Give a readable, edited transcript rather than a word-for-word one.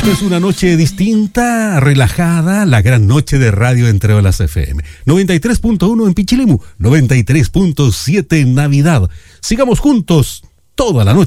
Esto es una noche distinta, relajada, la gran noche de radio entre Olas FM. 93.1 en Pichilemu, 93.7 en Navidad. Sigamos juntos toda la noche.